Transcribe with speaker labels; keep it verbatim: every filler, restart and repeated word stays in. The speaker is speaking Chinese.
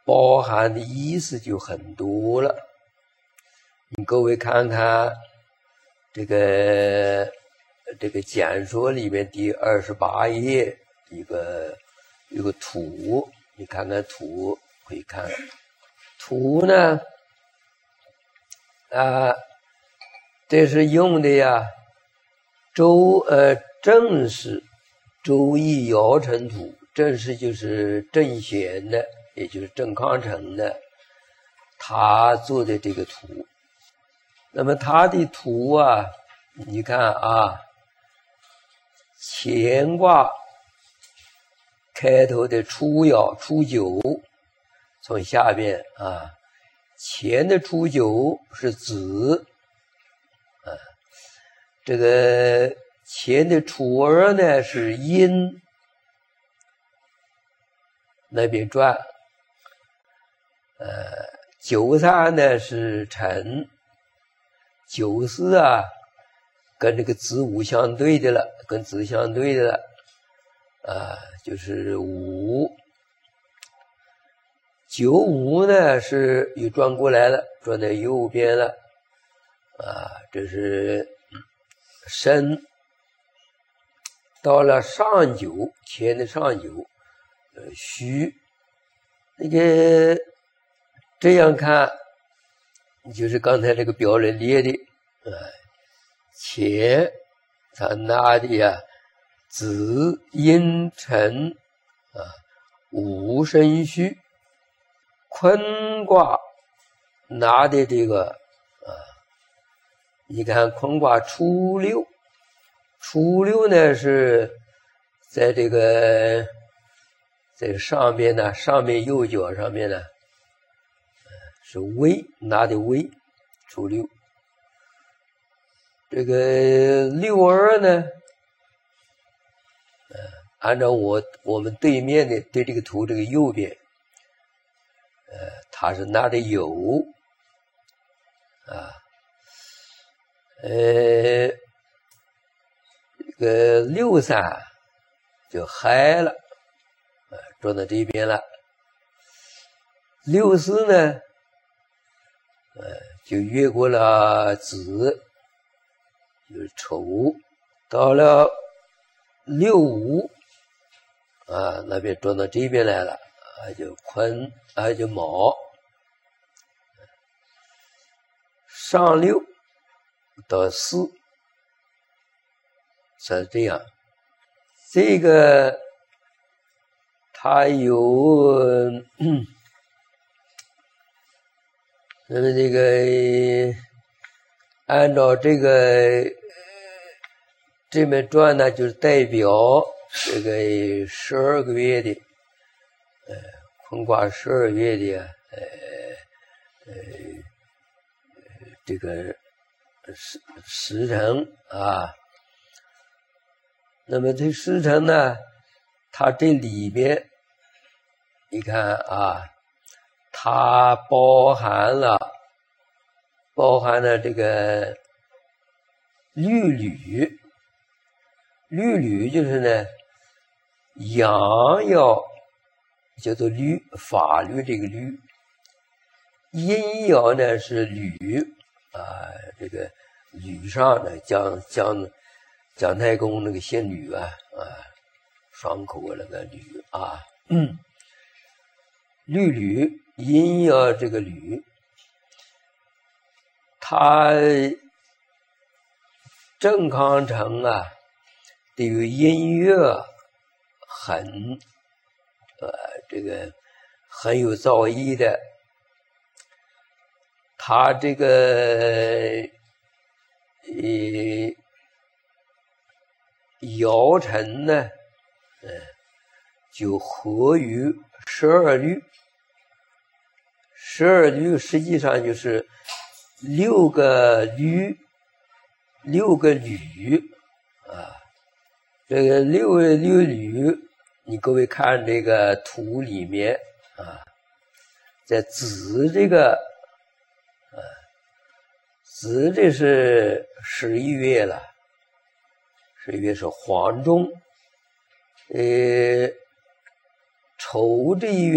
Speaker 1: 包含的意思就很多了。你各位看看这个这个简说里面第二十八页一个有个图，你看看图可以看。图呢啊，这是用的呀周呃正式周易尧臣图，正式就是郑玄的，也就是郑康成的，他做的这个图。那么他的图啊，你看啊，乾卦开头的初爻初九，从下边啊，乾的初九是子啊，这个乾的初二呢是阴，那边转，呃，九三呢是辰，九四啊跟这个子午相对的了，跟子相对的了，啊，就是午。九五呢是又转过来了，转到右边了，啊，这是申。到了上九，乾的上九，呃，戌。那个这样看，就是刚才这个表里列的，啊，乾他拿的呀，子阴辰啊，午申戌。坤卦拿的这个啊，你看坤卦初六，初六呢是在这个在上边呢，上面右脚上面呢是微，拿的微，初六。这个六二呢，呃，按照我我们对面的对这个图这个右边。呃，他是拿的酉啊，呃，这个六三就亥了，啊，转到这边了。六四呢，呃，就越过了子，就是丑，到了六五啊，那边转到这边来了。啊，就坤，啊，就卯，上六到四，是这样。这个它有，那么这个按照这个这么转呢，就是代表这个十二个月的。呃，坤卦十二月的呃呃这个时时辰啊，那么这时辰呢，它这里边你看啊，它包含了包含了这个律吕，律吕就是呢阳爻。叫做律，法律这个律。阴爻呢是吕啊，这个吕上的姜姜姜太公那个姓吕啊啊，双口那个吕啊，嗯，律吕阴爻这个吕，他郑康成啊，对于音乐很。呃，这个很有造诣的，他这个呃尧臣呢，呃，就合于十二律，十二律实际上就是六个律，六个吕啊，这个六个六吕。你各位看这个图里面啊，在子这个，啊，子这是十一月了，十一月是黄中，呃，丑这一月。